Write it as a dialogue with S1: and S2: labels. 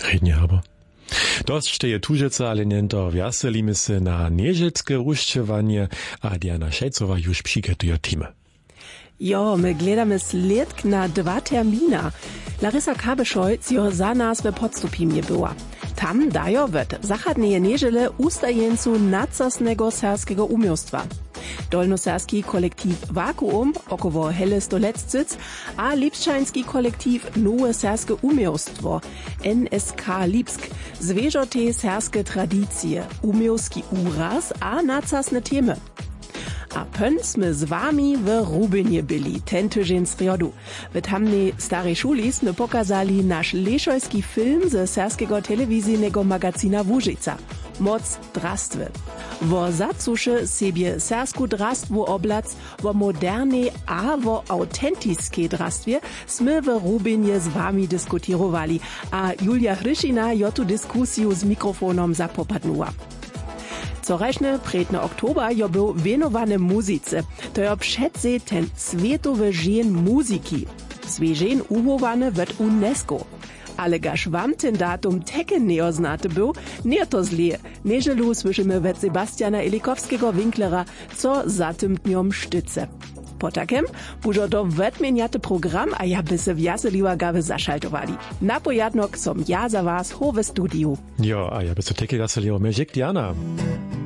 S1: Rednie aber. Dość je tužeca, ale nento wjaselimy se na nieželske rušćevanje, a Diana Šejcova już přiketuje time.
S2: Jo, my gledamy sledk na 2 termina. Larissa Kabeszoj jo za nas w Podstupimie była. Tam dajo wet zachodnie niedziele ustajeńcu nacosnego serskiego umiostwa. Dolnoserski kolektiv Vakuum, około Helle Stolecczyc, a Lipszczański kolektiv Nowe Serskie Umiostwo, NSK Lipsk, zwierzą te serskie tradycje, umiostki uraz a nacosne temy. A pęsmy z wami w Rubynie byli, ten tydzień z riodu. W tamnej starej szuli sme pokazali nasz leszojski film ze serskiego telewizyjnego magazyna Łużyca. Moc drastwy. Wo zacusze sobie sersku drastwu oblac, wo moderne a wo autentiskie drastwie sme w Rubynie z wami diskutirowali, a Julia Hryšina jo tu dyskusiju z mikrofonom zapopadnuła. Corajšny predny oktober jo był wienowany muzyce. To jo předsej ten Svetowy Dzień Muzyki. Swy dzień uchowane w UNESCO. Ale gaż wam ten datum teke neoznate był, nie to zle. Nieżelu słyszymy wet Sebastiana Elikowskiego Winklera, co za tym dniom sztyce. Po takem bužo to wetmieniaty program, a ja by se wjaseliła gawy zaszaltowali. Na pojadnok som ja za was ho w studiu.
S1: Jo, a ja by se teke wjaseliła. Mir Diana.